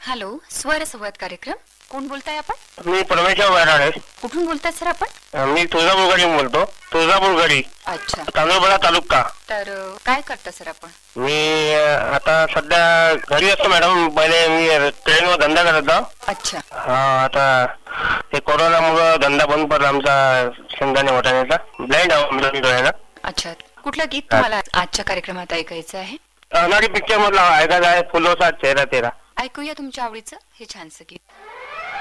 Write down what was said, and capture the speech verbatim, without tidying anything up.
Hello, स्वर संवाद कार्यक्रम. कोण बोलताय आपण? मी परमेश्वर वैराळे. कुठून बोलताय सर आपण? मी तुळजापूरकडून बोलतो. तुळजापूरगडी, अच्छा. तांदूळपाडा तालुका. तर अ, काय करता सर आपण? मी अ, आता सध्या घरी असतो मॅडम. पहिले मी ट्रेनवर धंदा करत होतो. अच्छा. हा, आता हे कोरोनामुळे धंदा बंद पडला आमचा शेंगदाणे वाटाण्याचा. ब्लाइंड आहो मी डोळ्याला. अच्छा. कुठलं गीत तुम्हाला आजच्या कार्यक्रमात ऐकायचं आहे? अनाडी पिक्चर मधला ऐकायचा आहे, फुलोसा चेहरा तेरा. ऐकूया तुमच्या आवडीचं हे छानसं गीत.